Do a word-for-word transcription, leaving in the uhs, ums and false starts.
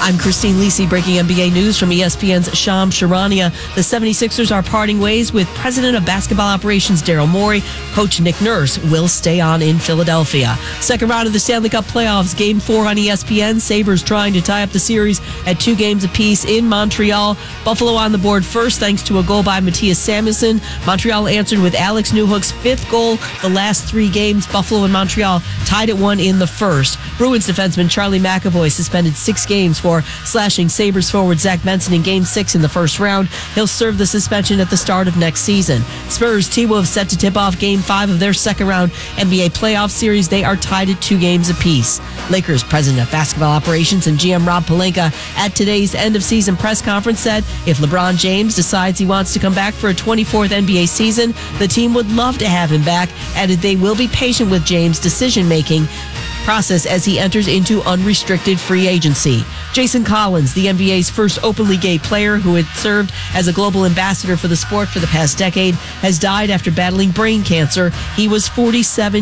I'm Christine Lisi, breaking N B A news from E S P N's Shams Charania. The seventy-sixers are parting ways with President of Basketball Operations Daryl Morey. Coach Nick Nurse will stay on in Philadelphia. Second round of the Stanley Cup playoffs, game four on E S P N. Sabres trying to tie up the series at two games apiece in Montreal. Buffalo on the board first thanks to a goal by Matthias Samuelsson. Montreal answered with Alex Newhook's fifth goal the last three games. Buffalo and Montreal tied at one in the first. Bruins defenseman Charlie McAvoy suspended six games for slashing Sabres forward Zach Benson in Game six in the first round. He'll serve the suspension at the start of next season. Spurs T-Wolves set to tip off Game five of their second round N B A playoff series. They are tied at two games apiece. Lakers President of Basketball Operations and G M Rob Pelinka at today's end-of-season press conference said if LeBron James decides he wants to come back for a twenty-fourth N B A season, the team would love to have him back. Added they will be patient with James' decision-making process as he enters into unrestricted free agency. Jason Collins, the N B A's first openly gay player who had served as a global ambassador for the sport for the past decade, has died after battling brain cancer. He was forty-seven